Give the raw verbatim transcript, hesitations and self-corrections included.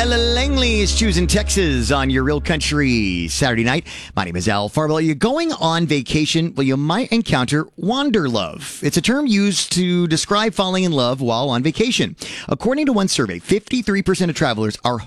Ella Langley is choosing Texas on your Real Country Saturday night. My name is Al Farwell. You're going on vacation. Well, you might encounter wanderlove. It's a term used to describe falling in love while on vacation. According to one survey, fifty-three percent of travelers are